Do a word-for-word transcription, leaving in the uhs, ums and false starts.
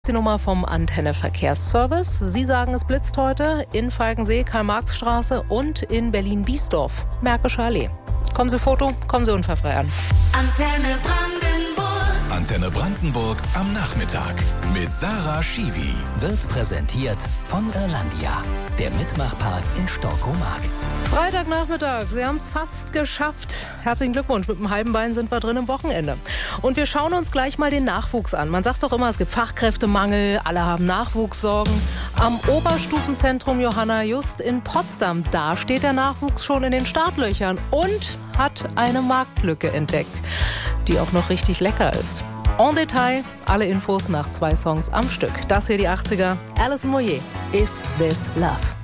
Die Nummer vom Antenne Verkehrsservice. Sie sagen, es blitzt heute in Falkensee, Karl-Marx-Straße und in Berlin-Biesdorf, Märkische Allee. Kommen Sie Foto, kommen Sie unfallfrei an. Antenne Brandenburg. Antenne Brandenburg am Nachmittag mit Sarah Schiwi. Wird präsentiert von Irlandia, der Mitmachpark in Stockomark. Freitagnachmittag, Sie haben es fast geschafft. Herzlichen Glückwunsch, mit einem halben Bein sind wir drin im Wochenende. Und wir schauen uns gleich mal den Nachwuchs an. Man sagt doch immer, es gibt Fachkräftemangel, alle haben Nachwuchssorgen. Am Oberstufenzentrum Johanna Just in Potsdam, da steht der Nachwuchs schon in den Startlöchern und hat eine Marktlücke entdeckt, die auch noch richtig lecker ist. En Detail, alle Infos nach zwei Songs am Stück. Das hier die achtziger, Alison Moyet, Is This Love?